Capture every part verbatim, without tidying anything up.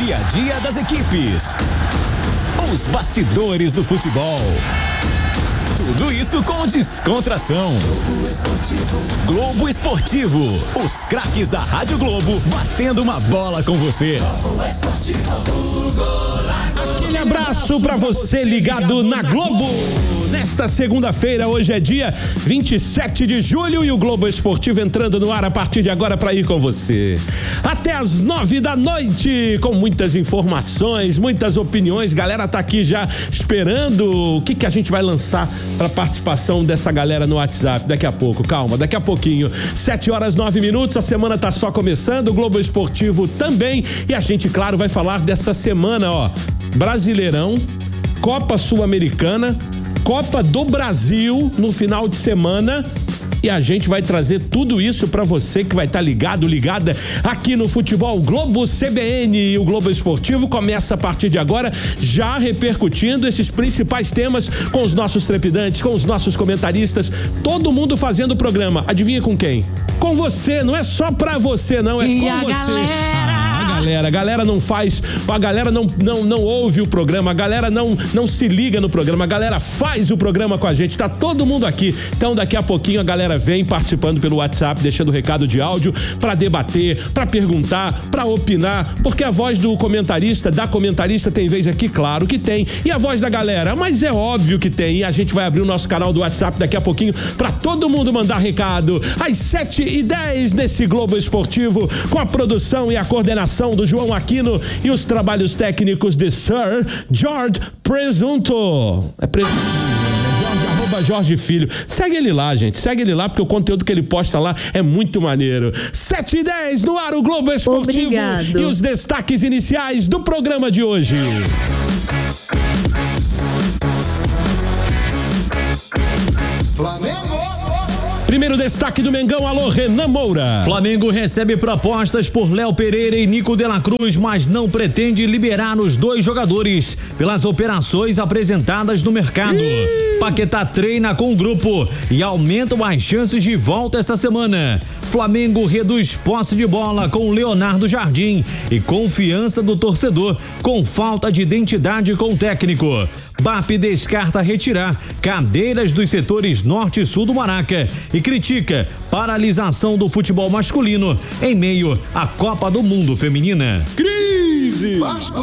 dia a dia das equipes. Os bastidores do futebol. Tudo isso com descontração. Globo Esportivo. Globo Esportivo. Os craques da Rádio Globo batendo uma bola com você. Globo Esportivo. Aquele abraço pra você ligado na Globo. Nesta segunda-feira, hoje é dia vinte e sete de julho e o Globo Esportivo entrando no ar a partir de agora para ir com você. Até às nove da noite, com muitas informações, muitas opiniões. Galera tá aqui já esperando o que que a gente vai lançar para participação dessa galera no WhatsApp daqui a pouco. Calma, daqui a pouquinho. Sete horas, nove minutos, a semana tá só começando, o Globo Esportivo também. E a gente, claro, vai falar dessa semana, ó. Brasileirão, Copa Sul-Americana, Copa do Brasil no final de semana. E a gente vai trazer tudo isso pra você que vai estar tá ligado, ligada aqui no Futebol Globo C B N. E o Globo Esportivo começa a partir de agora já repercutindo esses principais temas com os nossos trepidantes, com os nossos comentaristas, todo mundo fazendo o programa. Adivinha com quem? Com você, não é só pra você não, é e com a você. Galera. A galera, a galera não faz, a galera não, não, não ouve o programa, a galera não, não se liga no programa, a galera faz o programa com a gente, tá todo mundo aqui. Então daqui a pouquinho a galera vem participando pelo WhatsApp, deixando recado de áudio pra debater, pra perguntar, pra opinar, porque a voz do comentarista, da comentarista tem vez aqui, claro que tem, e a voz da galera, mas é óbvio que tem, e a gente vai abrir o nosso canal do WhatsApp daqui a pouquinho pra todo mundo mandar recado, às sete e dez nesse Globo Esportivo, com a produção e a coordenação do João Aquino e os trabalhos técnicos de Sir George Presunto. É Presunto. Arroba Jorge Filho. Segue ele lá, gente. Segue ele lá, porque o conteúdo que ele posta lá é muito maneiro. sete e dez no ar, o Globo Esportivo. Obrigado. E os destaques iniciais do programa de hoje. Flamengo. Primeiro destaque do Mengão, alô Renan Moura. Flamengo recebe propostas por Léo Pereira e Nico de la Cruz, mas não pretende liberar os dois jogadores pelas operações apresentadas no mercado. Ih. Paquetá treina com o grupo e aumentam as chances de volta essa semana. Flamengo reduz posse de bola com Leonardo Jardim e confiança do torcedor com falta de identidade com o técnico. B A P descarta retirar cadeiras dos setores norte e sul do Maraca e critica paralisação do futebol masculino em meio à Copa do Mundo Feminina. Crise!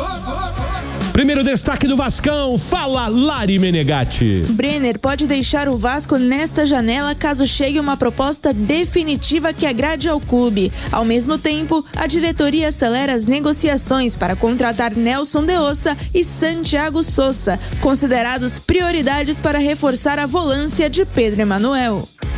Primeiro destaque do Vascão, fala Lari Menegatti. Brenner pode deixar o Vasco nesta janela caso chegue uma proposta definitiva que agrade ao clube. Ao mesmo tempo, a diretoria acelera as negociações para contratar Nelson de Ossa e Santiago Sousa, considerados prioridades para reforçar a volância de Pedro Emanuel.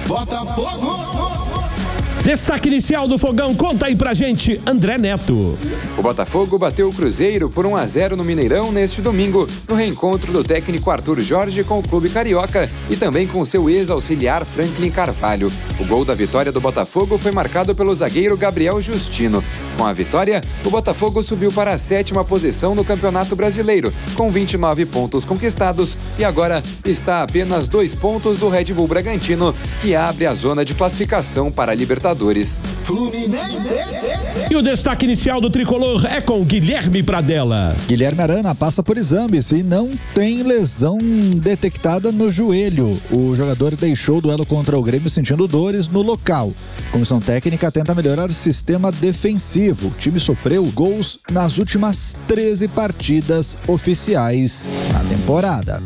Botafogo! Destaque inicial do Fogão, conta aí pra gente, André Neto. O Botafogo bateu o Cruzeiro por um a zero no Mineirão neste domingo, no reencontro do técnico Arthur Jorge com o clube carioca e também com seu ex-auxiliar Franklin Carvalho. O gol da vitória do Botafogo foi marcado pelo zagueiro Gabriel Justino. Com a vitória, o Botafogo subiu para a sétima posição no Campeonato Brasileiro, com vinte e nove pontos conquistados e agora está a apenas dois pontos do Red Bull Bragantino, que abre a zona de classificação para a Libertadores. Fluminense. E o destaque inicial do Tricolor é com Guilherme Pradella. Guilherme Arana passa por exames e não tem lesão detectada no joelho. O jogador deixou o duelo contra o Grêmio sentindo dores no local. A comissão técnica tenta melhorar o sistema defensivo. O time sofreu gols nas últimas treze partidas oficiais na temporada.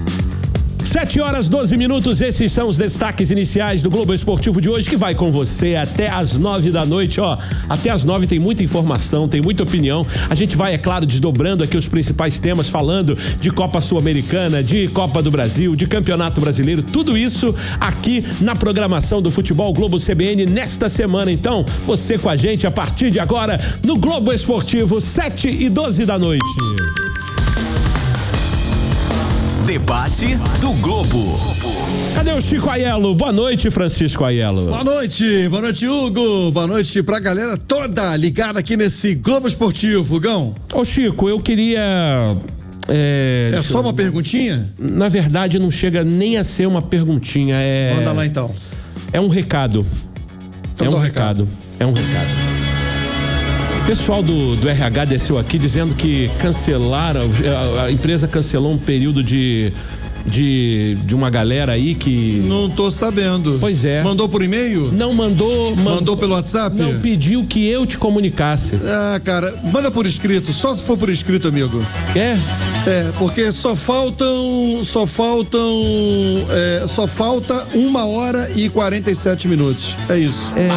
Sete horas, doze minutos, esses são os destaques iniciais do Globo Esportivo de hoje, que vai com você até as nove da noite, ó, até as nove tem muita informação, tem muita opinião, a gente vai, é claro, desdobrando aqui os principais temas, falando de Copa Sul-Americana, de Copa do Brasil, de Campeonato Brasileiro, tudo isso aqui na programação do Futebol Globo C B N nesta semana, então, você com a gente a partir de agora, no Globo Esportivo, sete e doze da noite. Debate do Globo. Cadê o Chico Aiello? Boa noite, Francisco Aiello. Boa noite, boa noite, Hugo. Boa noite pra galera toda ligada aqui nesse Globo Esportivo, Gão. Ô Chico, eu queria... É, é só uma perguntinha? Na verdade, não chega nem a ser uma perguntinha. É... Manda lá então. É um recado. Então é um dá um recado. recado. É um recado. pessoal do, do R H desceu aqui dizendo que cancelaram, a, a empresa cancelou um período de, de, de uma galera aí que... Não tô sabendo. Pois é. Mandou por e-mail? Não mandou... Mandou, mandou pelo WhatsApp? Não, pediu que eu te comunicasse. Ah, cara, manda por escrito, só se for por escrito, amigo. É? É, porque só faltam, só faltam, é, só falta uma hora e quarenta e sete minutos. É isso. É...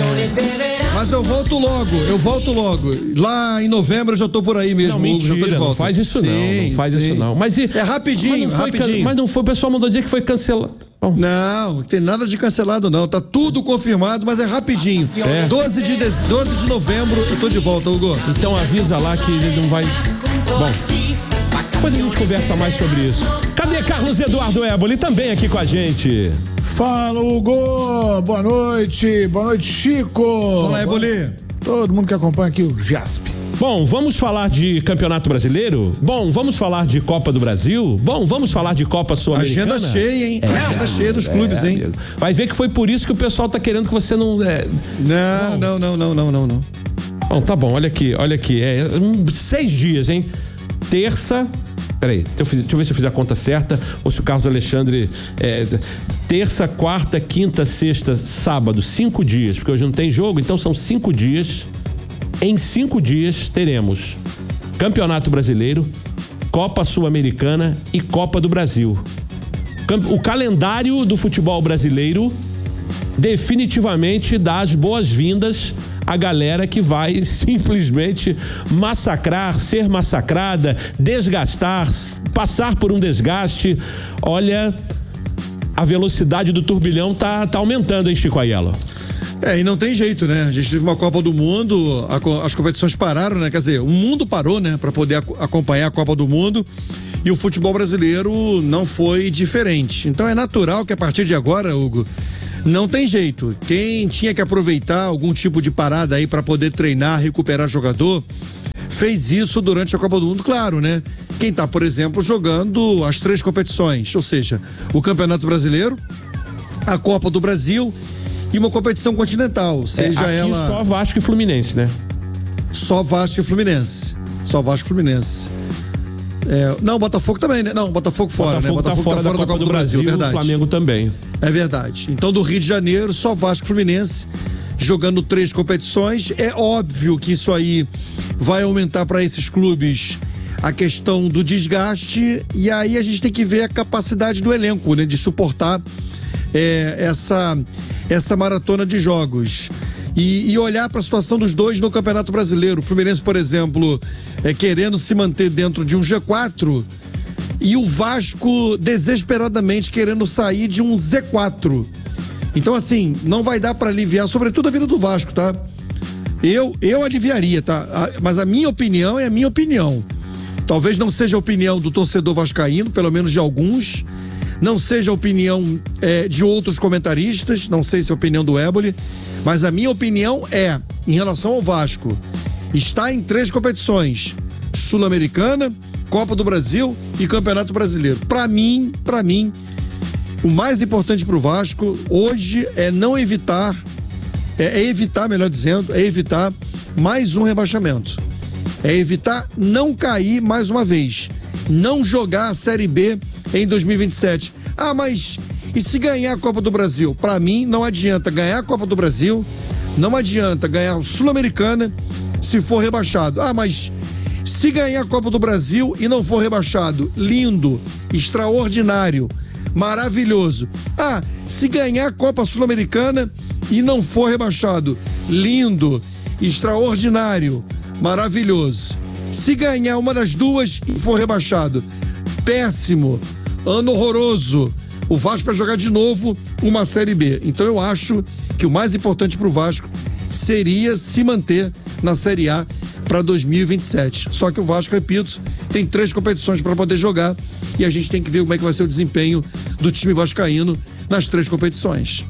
Mas eu volto logo, eu volto logo. Lá em novembro eu já tô por aí mesmo, não, mentira, já tô de volta. Não faz isso sim, não, não faz sim. isso não. Mas e, é rapidinho, mas não foi, rapidinho. Mas não foi, o pessoal mandou dizer que foi cancelado. Bom. Não, não tem nada de cancelado não, tá tudo confirmado, mas é rapidinho. É. doze de, doze de novembro eu tô de volta, Hugo. Então avisa lá que ele não vai... Bom... Depois a gente conversa mais sobre isso. Cadê Carlos Eduardo Éboli? Também aqui com a gente. Fala, Hugo! Boa noite! Boa noite, Chico! Fala, Éboli! Todo mundo que acompanha aqui o Jaspe. Bom, vamos falar de Campeonato Brasileiro? Bom, vamos falar de Copa do Brasil? Bom, vamos falar de Copa Sul-Americana? Agenda cheia, hein? É, Agenda cheia dos clubes, é, hein? Vai ver que foi por isso que o pessoal tá querendo que você não... É... Não, não, não, não, não, não, não. Bom, tá bom, olha aqui, olha aqui. É, um, seis dias, hein? Terça... Peraí, deixa eu, deixa eu ver se eu fiz a conta certa ou se o Carlos Alexandre... É, terça, quarta, quinta, sexta, sábado, cinco dias, porque hoje não tem jogo, então são cinco dias. Em cinco dias teremos Campeonato Brasileiro, Copa Sul-Americana e Copa do Brasil. O calendário do futebol brasileiro definitivamente dá as boas-vindas a galera que vai simplesmente massacrar, ser massacrada, desgastar, passar por um desgaste. Olha, a velocidade do turbilhão tá, tá aumentando, hein, Chico Aiello? É, e não tem jeito, né? A gente teve uma Copa do Mundo, a, as competições pararam, né? Quer dizer, o mundo parou, né? Pra poder ac- acompanhar a Copa do Mundo. E o futebol brasileiro não foi diferente. Então é natural que a partir de agora, Hugo, não tem jeito. Quem tinha que aproveitar algum tipo de parada aí para poder treinar, recuperar jogador, fez isso durante a Copa do Mundo, claro, né? Quem tá, por exemplo, jogando as três competições, ou seja, o Campeonato Brasileiro, a Copa do Brasil e uma competição continental, seja é, aqui ela... só Vasco e Fluminense, né? Só Vasco e Fluminense. Só Vasco e Fluminense. É, não, Botafogo também, né? Não, Botafogo fora, Botafogo né? Botafogo tá fora, tá fora da, da Copa do, do Brasil, Brasil, verdade. O Flamengo também. É verdade. Então, do Rio de Janeiro, só Vasco e Fluminense jogando três competições. É óbvio que isso aí vai aumentar para esses clubes a questão do desgaste, e aí a gente tem que ver a capacidade do elenco, né? De suportar é, essa, essa maratona de jogos. E, e olhar para a situação dos dois no Campeonato Brasileiro. O Fluminense, por exemplo, é, querendo se manter dentro de um G quatro, e o Vasco desesperadamente querendo sair de um Z quatro. Então, assim, não vai dar para aliviar, sobretudo a vida do Vasco, tá? Eu, eu aliviaria, tá? A, mas a minha opinião é a minha opinião. Talvez não seja a opinião do torcedor vascaíno, pelo menos de alguns. Não seja a opinião é, de outros comentaristas, não sei se é a opinião do Éboli, mas a minha opinião é, em relação ao Vasco, está em três competições: Sul-Americana, Copa do Brasil e Campeonato Brasileiro. Para mim, para mim, o mais importante para o Vasco hoje é não evitar, é, é evitar, melhor dizendo, é evitar mais um rebaixamento. É evitar não cair mais uma vez, não jogar a Série B em dois mil e vinte e sete. Ah, mas e se ganhar a Copa do Brasil? Para mim, não adianta ganhar a Copa do Brasil, não adianta ganhar a Sul-Americana se for rebaixado. Ah, mas se ganhar a Copa do Brasil e não for rebaixado, lindo, extraordinário, maravilhoso. Ah, se ganhar a Copa Sul-Americana e não for rebaixado, lindo, extraordinário, maravilhoso. Se ganhar uma das duas e for rebaixado, péssimo, ano horroroso. O Vasco vai jogar de novo uma Série B. Então eu acho que o mais importante para o Vasco seria se manter na Série A para dois mil e vinte e sete. Só que o Vasco, repito, tem três competições para poder jogar e a gente tem que ver como é que vai ser o desempenho do time vascaíno nas três competições.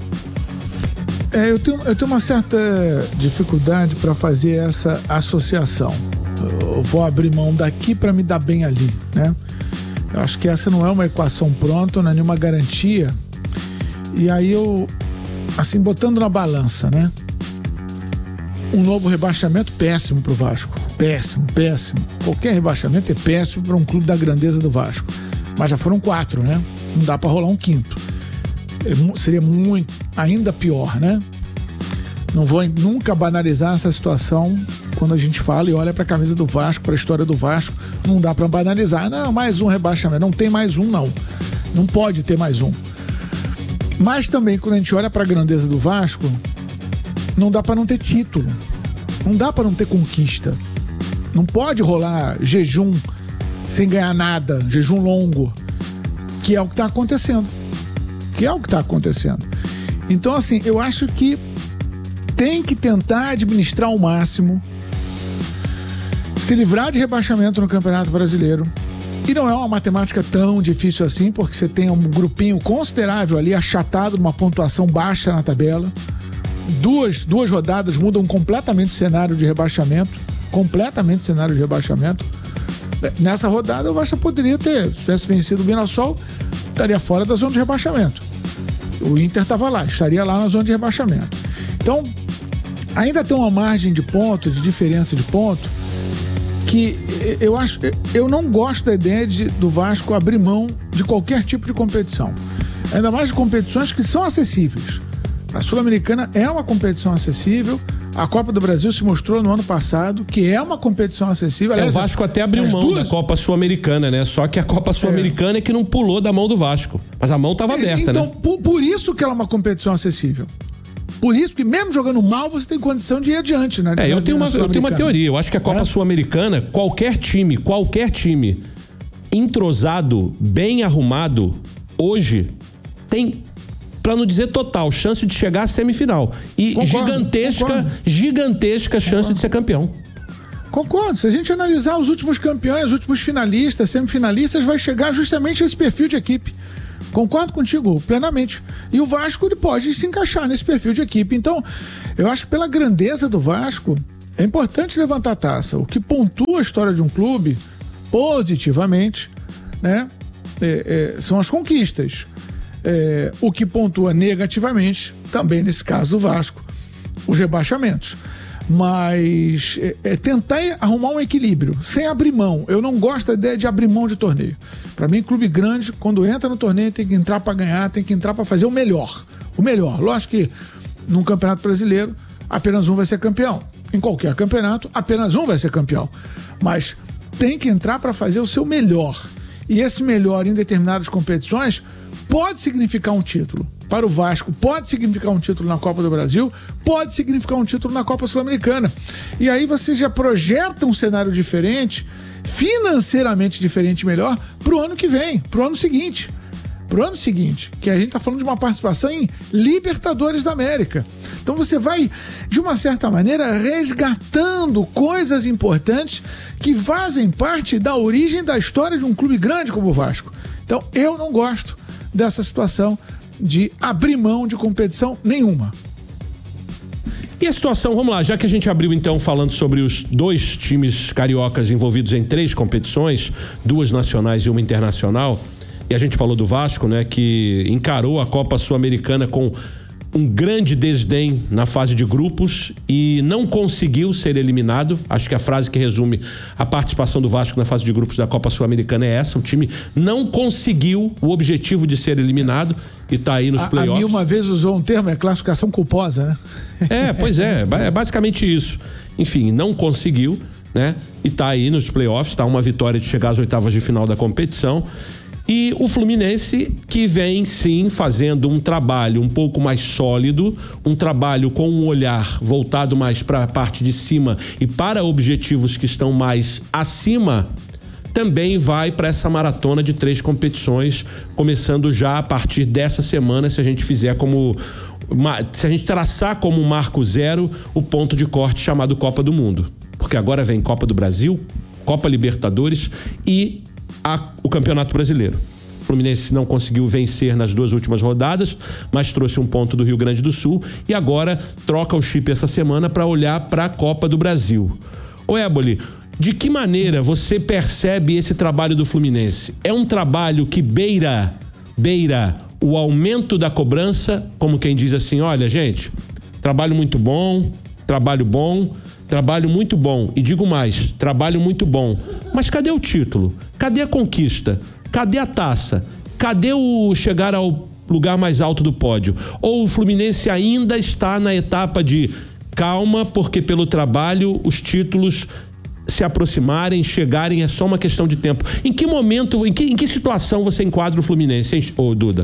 É, eu tenho, eu tenho uma certa dificuldade para fazer essa associação. Eu vou abrir mão daqui para me dar bem ali, né? Eu acho que essa não é uma equação pronta, não é nenhuma garantia. E aí eu, assim, botando na balança, né? um novo rebaixamento péssimo pro Vasco. Péssimo, péssimo. Qualquer rebaixamento é péssimo para um clube da grandeza do Vasco. Mas já foram quatro, né? Não dá para rolar um quinto. É, seria muito, ainda pior, né? Não vou nunca banalizar essa situação quando a gente fala e olha para a camisa do Vasco, para a história do Vasco. Não dá para banalizar. Não, mais um rebaixamento. Não tem mais um, não. Não pode ter mais um. Mas também, quando a gente olha para a grandeza do Vasco, não dá para não ter título. Não dá para não ter conquista. Não pode rolar jejum sem ganhar nada, jejum longo, que é o que está acontecendo. Que é o que está acontecendo. Então, assim, eu acho que tem que tentar administrar ao máximo, se livrar de rebaixamento no Campeonato Brasileiro. E não é uma matemática tão difícil assim, porque você tem um grupinho considerável ali, achatado, numa pontuação baixa na tabela. Duas, duas rodadas mudam completamente o cenário de rebaixamento. Completamente o cenário de rebaixamento. Nessa rodada, o Vasco poderia ter, se tivesse vencido o Mirassol, estaria fora da zona de rebaixamento. O Inter estava lá, estaria lá na zona de rebaixamento. Então, ainda tem uma margem de ponto, de diferença de ponto, que eu acho, eu não gosto da ideia de, do Vasco abrir mão de qualquer tipo de competição. Ainda mais de competições que são acessíveis. A Sul-Americana é uma competição acessível. A Copa do Brasil se mostrou no ano passado que é uma competição acessível. Aliás, é, o Vasco até abriu mão duas... da Copa Sul-Americana, né? Só que a Copa Sul-Americana é. é que não pulou da mão do Vasco. Mas a mão estava aberta, então, né? Então, por, por isso que ela é uma competição acessível. Por isso que mesmo jogando mal, você tem condição de ir adiante, né? É, eu tenho, uma, eu tenho uma teoria. Eu acho que a Copa é? Sul-Americana, qualquer time, qualquer time entrosado, bem arrumado, hoje tem, pra não dizer total, chance de chegar à semifinal. E concordo, gigantesca, concordo. gigantesca chance concordo. de ser campeão. Concordo. Se a gente analisar os últimos campeões, os últimos finalistas, semifinalistas, vai chegar justamente a esse perfil de equipe. Concordo contigo plenamente. E o Vasco ele pode se encaixar nesse perfil de equipe. Então, eu acho que pela grandeza do Vasco, é importante levantar a taça. O que pontua a história de um clube positivamente, né, é, é, são as conquistas. É, o que pontua negativamente, também nesse caso do Vasco, os rebaixamentos. Mas é, é tentar arrumar um equilíbrio, sem abrir mão. Eu não gosto da ideia de abrir mão de torneio. Para mim, clube grande, quando entra no torneio, tem que entrar para ganhar, tem que entrar para fazer o melhor. O melhor. Lógico que num campeonato brasileiro, apenas um vai ser campeão. Em qualquer campeonato, apenas um vai ser campeão. Mas tem que entrar para fazer o seu melhor. E esse melhor em determinadas competições pode significar um título. Para o Vasco, pode significar um título na Copa do Brasil, pode significar um título na Copa Sul-Americana. E aí você já projeta um cenário diferente, financeiramente diferente e melhor, para o ano que vem, para o ano seguinte. Para o ano seguinte, que a gente está falando de uma participação em Libertadores da América. Então você vai, de uma certa maneira, resgatando coisas importantes que fazem parte da origem da história de um clube grande como o Vasco. Então eu não gosto dessa situação de abrir mão de competição nenhuma. E a situação, vamos lá, já que a gente abriu então falando sobre os dois times cariocas envolvidos em três competições, duas nacionais e uma internacional, e a gente falou do Vasco, né, que encarou a Copa Sul-Americana com um grande desdém na fase de grupos e não conseguiu ser eliminado. Acho que a frase que resume a participação do Vasco na fase de grupos da Copa Sul-Americana é essa: o time não conseguiu o objetivo de ser eliminado e tá aí nos playoffs. A mim uma vez usou um termo, é classificação culposa, né? É, pois é, é basicamente isso. Enfim, não conseguiu, né? E tá aí nos playoffs, tá uma vitória de chegar às oitavas de final da competição. E o Fluminense, que vem sim fazendo um trabalho um pouco mais sólido, um trabalho com um olhar voltado mais para a parte de cima e para objetivos que estão mais acima, também vai para essa maratona de três competições, começando já a partir dessa semana, se a gente fizer como, se a gente traçar como marco zero o ponto de corte chamado Copa do Mundo. Porque agora vem Copa do Brasil, Copa Libertadores e A, o Campeonato Brasileiro. O Fluminense não conseguiu vencer nas duas últimas rodadas, mas trouxe um ponto do Rio Grande do Sul e agora troca o chip essa semana para olhar para a Copa do Brasil. Ô Éboli, de que maneira você percebe esse trabalho do Fluminense? É um trabalho que beira, beira o aumento da cobrança, como quem diz assim, olha gente, trabalho muito bom, trabalho bom, trabalho muito bom. E digo mais, trabalho muito bom. Mas cadê o título? Cadê a conquista? Cadê a taça? Cadê o chegar ao lugar mais alto do pódio? Ou o Fluminense ainda está na etapa de calma, porque pelo trabalho os títulos se aproximarem, chegarem, é só uma questão de tempo. Em que momento, em que, em que situação você enquadra o Fluminense, hein, ô Duda?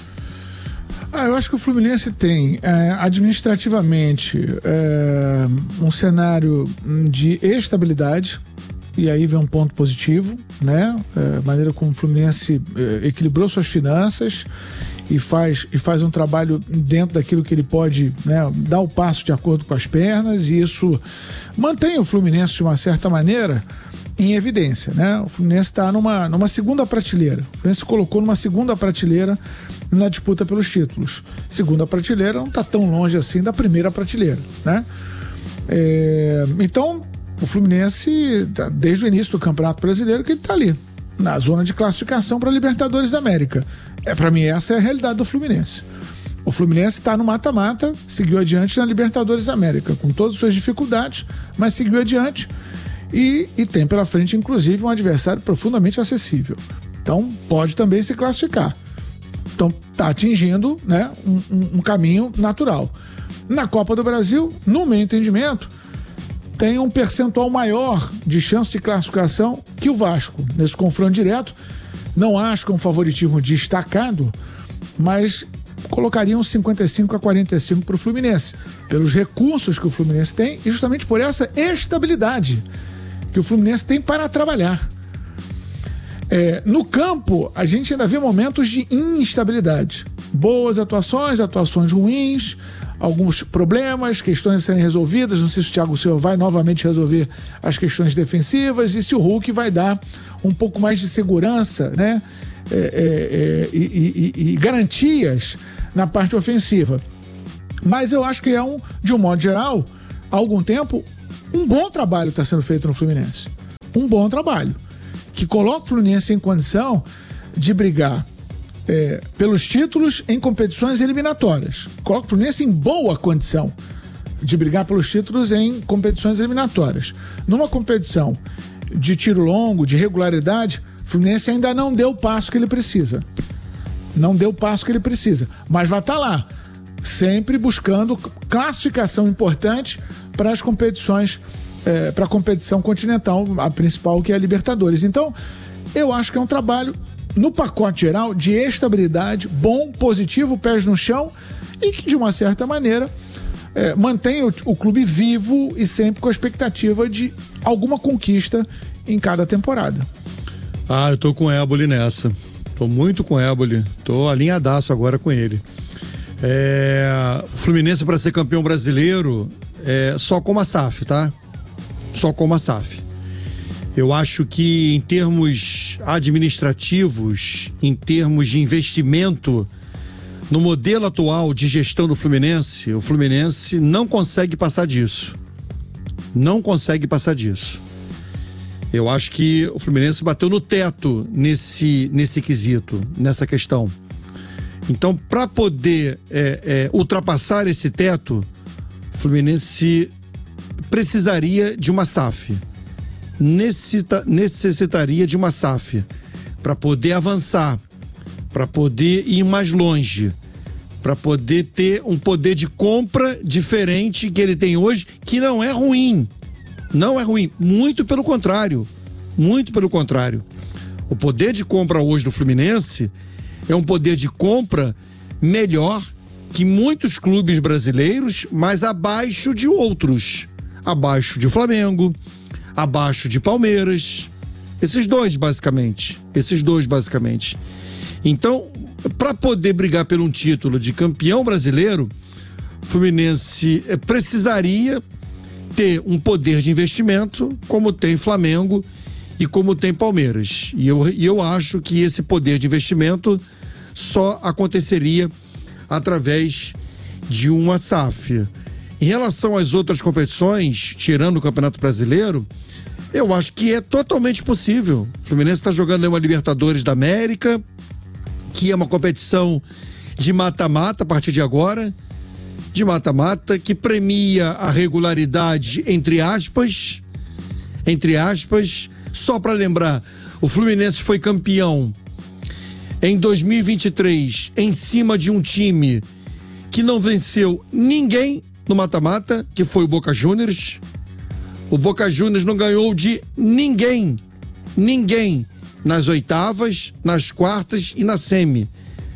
Ah, eu acho que o Fluminense tem é, administrativamente é, um cenário de estabilidade, e aí vem um ponto positivo, né? É, a maneira como o Fluminense é, equilibrou suas finanças e faz, e faz um trabalho dentro daquilo que ele pode, né, dar o passo de acordo com as pernas, e isso mantém o Fluminense de uma certa maneira em evidência, né? O Fluminense está numa, numa segunda prateleira. O Fluminense se colocou numa segunda prateleira na disputa pelos títulos. Segunda prateleira não está tão longe assim da primeira prateleira, né? É, então, o Fluminense, desde o início do Campeonato Brasileiro, que ele está ali, na zona de classificação para a Libertadores da América. É, para mim, essa é a realidade do Fluminense. O Fluminense está no mata-mata, seguiu adiante na Libertadores da América, com todas as suas dificuldades, mas seguiu adiante e, e tem pela frente, inclusive, um adversário profundamente acessível. Então, pode também se classificar. Então, está atingindo, né, um, um, um caminho natural. Na Copa do Brasil, no meu entendimento, tem um percentual maior de chance de classificação que o Vasco nesse confronto direto. Não acho que é um favoritismo destacado, mas colocaria uns cinquenta e cinco a quarenta e cinco para o Fluminense, pelos recursos que o Fluminense tem e justamente por essa estabilidade que o Fluminense tem para trabalhar. É, no campo, a gente ainda vê momentos de instabilidade. Boas atuações, atuações ruins, alguns problemas, questões a serem resolvidas. Não sei se o Thiago Silva vai novamente resolver as questões defensivas e se o Hulk vai dar um pouco mais de segurança, né? É, é, é, e, e, e garantias na parte ofensiva. Mas eu acho que é um, de um modo geral, há algum tempo, um bom trabalho está sendo feito no Fluminense. Um bom trabalho. Que coloca o Fluminense em condição de brigar é, pelos títulos em competições eliminatórias. Coloca o Fluminense em boa condição de brigar pelos títulos em competições eliminatórias. Numa competição de tiro longo, de regularidade, o Fluminense ainda não deu o passo que ele precisa. Não deu o passo que ele precisa. Mas vai estar lá, sempre buscando classificação importante para as competições, é, para a competição continental, a principal, que é a Libertadores. Então, eu acho que é um trabalho, no pacote geral, de estabilidade, bom, positivo, pés no chão, e que, de uma certa maneira, é, mantém o, o clube vivo e sempre com a expectativa de alguma conquista em cada temporada. Ah, eu tô com o Éboli nessa. Tô muito com o Éboli. Tô alinhadaço agora com ele. É, o Fluminense, para ser campeão brasileiro, é só como a S A F, tá? Só como a S A F. Eu acho que em termos administrativos, em termos de investimento, no modelo atual de gestão do Fluminense, o Fluminense não consegue passar disso. Não consegue passar disso. Eu acho que o Fluminense bateu no teto nesse, nesse quesito, nessa questão. Então, para poder é, é, ultrapassar esse teto, o Fluminense precisaria de uma S A F. Necessita, necessitaria de uma S A F para poder avançar, para poder ir mais longe, para poder ter um poder de compra diferente que ele tem hoje, que não é ruim. Não é ruim, muito pelo contrário, muito pelo contrário. O poder de compra hoje do Fluminense é um poder de compra melhor que muitos clubes brasileiros, mas abaixo de outros. Abaixo de Flamengo, abaixo de Palmeiras. Esses dois, basicamente. Esses dois, basicamente. Então, para poder brigar por um título de campeão brasileiro, o Fluminense precisaria ter um poder de investimento como tem Flamengo e como tem Palmeiras. E eu, e eu acho que esse poder de investimento só aconteceria através de uma S A F. Em relação às outras competições, tirando o Campeonato Brasileiro, eu acho que é totalmente possível. O Fluminense está jogando aí uma Libertadores da América, que é uma competição de mata-mata a partir de agora. de mata-mata que premia a regularidade, entre aspas, entre aspas, só para lembrar, o Fluminense foi campeão em dois mil e vinte e três em cima de um time que não venceu ninguém no mata-mata, que foi o Boca Juniors. O Boca Juniors não ganhou de ninguém, ninguém nas oitavas, nas quartas e na semi.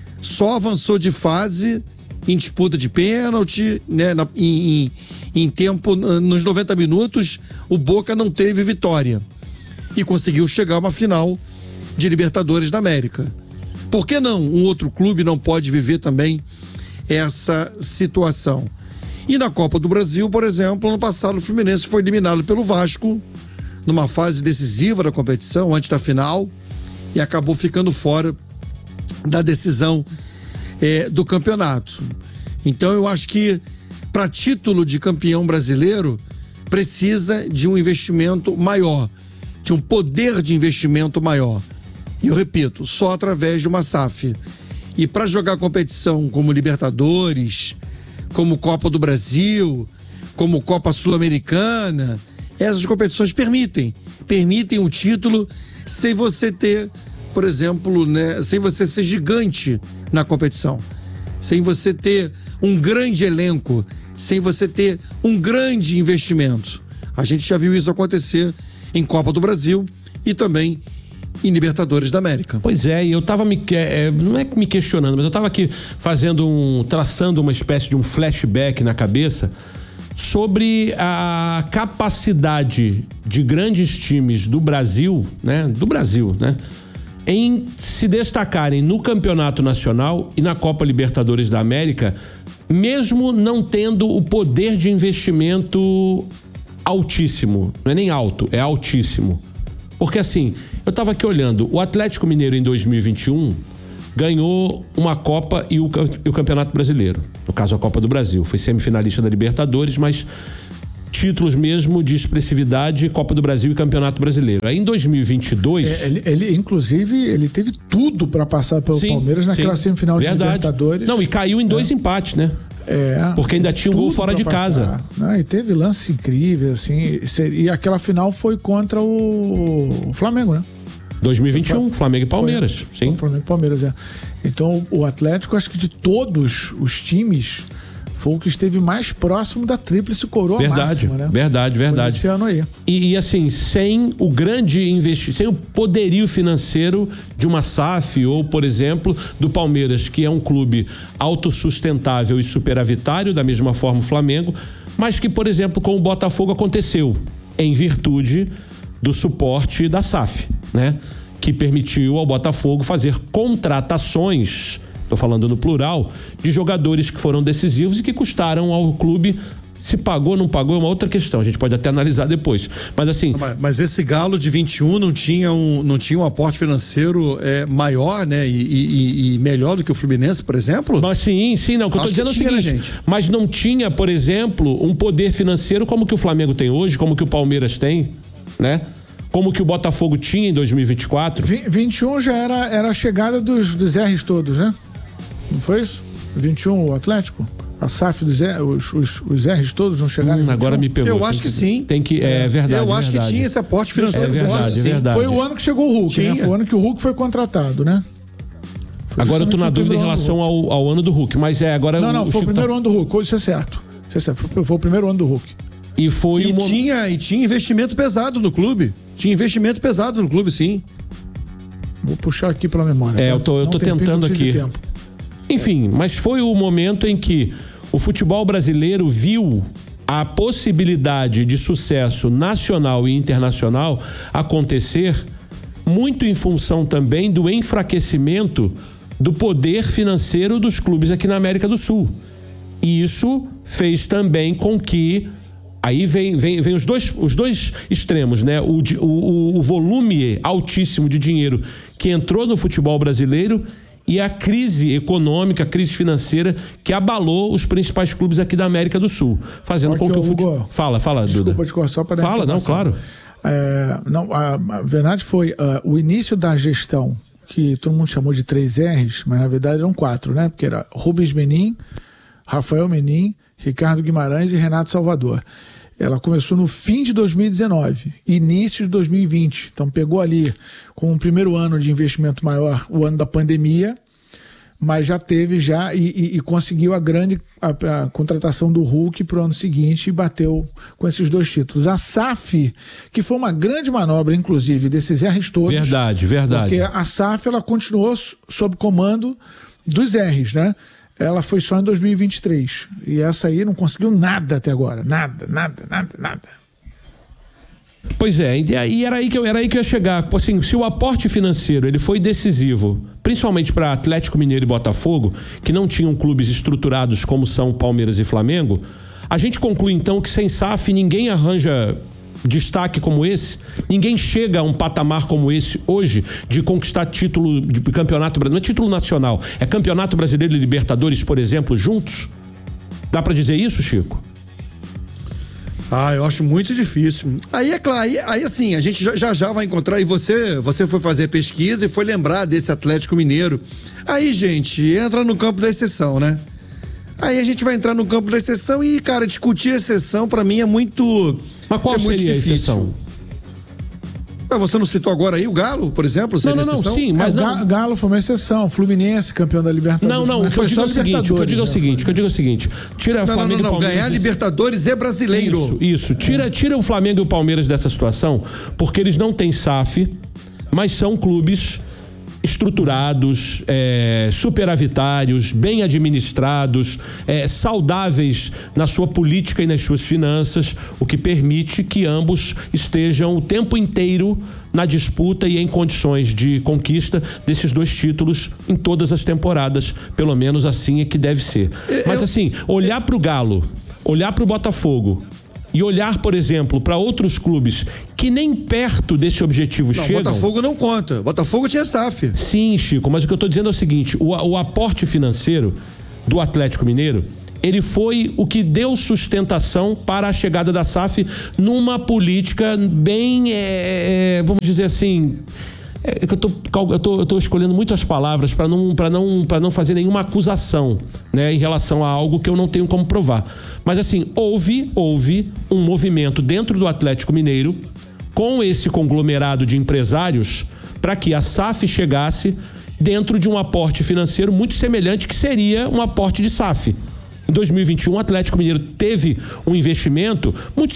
Só avançou de fase em disputa de pênalti, né, na, em, em, em tempo, nos noventa minutos, o Boca não teve vitória e conseguiu chegar a uma final de Libertadores da América. Por que não? Um outro clube não pode viver também essa situação. E na Copa do Brasil, por exemplo, ano passado o Fluminense foi eliminado pelo Vasco numa fase decisiva da competição, antes da final, e acabou ficando fora da decisão É, do campeonato. Então eu acho que para título de campeão brasileiro precisa de um investimento maior, de um poder de investimento maior. E eu repito, só através de uma S A F. E para jogar competição como Libertadores, como Copa do Brasil, como Copa Sul-Americana, essas competições permitem, permitem o título sem você ter, por exemplo, né, sem você ser gigante na competição, sem você ter um grande elenco, sem você ter um grande investimento. A gente já viu isso acontecer em Copa do Brasil e também em Libertadores da América. Pois é, e eu tava me, é, não é me questionando, mas eu tava aqui fazendo um, traçando uma espécie de um flashback na cabeça sobre a capacidade de grandes times do Brasil, né, do Brasil, né, em se destacarem no Campeonato Nacional e na Copa Libertadores da América, mesmo não tendo o poder de investimento altíssimo. Não é nem alto, é altíssimo. Porque assim, eu estava aqui olhando, o Atlético Mineiro em dois mil e vinte e um ganhou uma Copa e o, e o Campeonato Brasileiro. No caso, a Copa do Brasil. Foi semifinalista da Libertadores, mas títulos mesmo de expressividade, Copa do Brasil e Campeonato Brasileiro. Aí em dois mil e vinte e dois... É, ele, ele, inclusive, ele teve tudo para passar pelo sim, Palmeiras naquela sim, semifinal verdade. de Libertadores. Não, e caiu em dois é. empates, né? É. Porque ainda tinha um gol fora de casa. Não, e teve lance incrível, assim. E aquela final foi contra o Flamengo, né? dois mil e vinte e um, Flamengo e Palmeiras. Foi, sim. Flamengo e Palmeiras, é. Então, o Atlético, acho que de todos os times, foi o que esteve mais próximo da tríplice coroa verdade, máxima, né? Verdade, verdade. Foi esse ano aí. E, e assim, sem o grande investimento, sem o poderio financeiro de uma S A F ou, por exemplo, do Palmeiras, que é um clube autossustentável e superavitário, da mesma forma o Flamengo, mas que, por exemplo, com o Botafogo aconteceu, em virtude do suporte da S A F, né? Que permitiu ao Botafogo fazer contratações, estou falando no plural, de jogadores que foram decisivos e que custaram ao clube. Se pagou ou não pagou é uma outra questão, a gente pode até analisar depois. Mas assim... Mas, mas esse Galo de vinte e um não tinha um, não tinha um aporte financeiro é, maior, né? E, e, e melhor do que o Fluminense, por exemplo? Mas sim, sim, não. O que eu tô dizendo é o seguinte, gente. Mas não tinha, por exemplo, um poder financeiro como que o Flamengo tem hoje, como que o Palmeiras tem, né? Como que o Botafogo tinha em dois mil e vinte e quatro. vinte e um já era, era a chegada dos, dos R's todos, né? Não foi isso? vinte e um o Atlético? A S A F dos R, os, os, os R's todos não chegaram? Hum, agora me pegou. Eu acho que, que sim. Tem que, é verdade. Eu acho verdade. que tinha esse aporte financeiro é verdade, forte, é verdade. Foi o ano que chegou o Hulk, né? Foi o ano que o Hulk foi contratado, né? Foi agora eu tô na dúvida em relação ao, ao ano do Hulk, mas é agora... Não, não, o foi Chico o primeiro tá... ano do Hulk, isso é certo. Isso é certo. Foi, foi o primeiro ano do Hulk. E foi e, uma... tinha, e tinha investimento pesado no clube. Tinha investimento pesado no clube, sim. Vou puxar aqui pela memória. É, tá? eu tô, eu tô tentando aqui. Enfim, mas foi o momento em que o futebol brasileiro viu a possibilidade de sucesso nacional e internacional acontecer muito em função também do enfraquecimento do poder financeiro dos clubes aqui na América do Sul. E isso fez também com que aí vem, vem, vem os, dois, os dois extremos, né? O, o, o volume altíssimo de dinheiro que entrou no futebol brasileiro e a crise econômica, a crise financeira que abalou os principais clubes aqui da América do Sul, fazendo aqui, com que o futebol... Hugo, fala, fala, Duda. Desculpa, só para dar Fala, não, claro. É, não, a, a verdade foi uh, o início da gestão, que todo mundo chamou de três R's, mas na verdade eram quatro, né? Porque era Rubens Menin, Rafael Menin, Ricardo Guimarães e Renato Salvador. Ela começou no fim de dois mil e dezenove, início de dois mil e vinte. Então pegou ali com o primeiro ano de investimento maior, o ano da pandemia, mas já teve já e, e, e conseguiu a grande a, a contratação do Hulk para o ano seguinte e bateu com esses dois títulos. A S A F, que foi uma grande manobra, inclusive, desses R's todos. Verdade, verdade. Porque a S A F ela continuou sob comando dos R's, né? Ela foi só em dois mil e vinte e três. E essa aí não conseguiu nada até agora. Nada, nada, nada, nada. Pois é, e era aí que eu, era aí que eu ia chegar. Assim, se o aporte financeiro ele foi decisivo, principalmente para Atlético Mineiro e Botafogo, que não tinham clubes estruturados como são Palmeiras e Flamengo, a gente conclui então que sem S A F ninguém arranja destaque como esse, ninguém chega a um patamar como esse hoje de conquistar título de campeonato brasileiro, não é título nacional, é campeonato brasileiro e Libertadores, por exemplo, juntos. Dá para dizer isso, Chico? Ah, eu acho muito difícil. Aí é claro, aí, aí assim, a gente já, já já vai encontrar, e você, você foi fazer pesquisa e foi lembrar desse Atlético Mineiro. Aí, gente, entra no campo da exceção, né? Aí a gente vai entrar no campo da exceção e, cara, discutir a exceção pra mim é muito... Mas qual é muito seria difícil. a exceção? Mas você não citou agora aí o Galo, por exemplo? Não, não, não, exceção? sim, mas É, o Ga- não... Galo foi uma exceção, Fluminense, campeão da Libertadores. Não, não, o Mas que eu foi digo é só o seguinte, o que eu digo é o Libertadores, seguinte, o que eu digo é o seguinte, tira Não, não, Flamengo não, e não, Palmeiras... ganhar Libertadores é brasileiro. Isso, isso. Tira, tira o Flamengo e o Palmeiras dessa situação, porque eles não têm S A F, mas são clubes estruturados, é, superavitários, bem administrados, é, saudáveis na sua política e nas suas finanças, o que permite que ambos estejam o tempo inteiro na disputa e em condições de conquista desses dois títulos em todas as temporadas, pelo menos assim é que deve ser. Mas assim, olhar para o Galo, olhar para o Botafogo e olhar, por exemplo, para outros clubes que nem perto desse objetivo Não, chegam... Botafogo não conta. Botafogo tinha S A F. Sim, Chico, mas o que eu estou dizendo é o seguinte, o, o aporte financeiro do Atlético Mineiro, ele foi o que deu sustentação para a chegada da S A F numa política bem, é, vamos dizer assim... É que eu tô, eu tô, eu tô escolhendo muitas palavras para não, para não, para não fazer nenhuma acusação, né, em relação a algo que eu não tenho como provar. Mas assim, houve, houve um movimento dentro do Atlético Mineiro com esse conglomerado de empresários para que a S A F chegasse dentro de um aporte financeiro muito semelhante que seria um aporte de S A F. Em dois mil e vinte e um, o Atlético Mineiro teve um investimento muito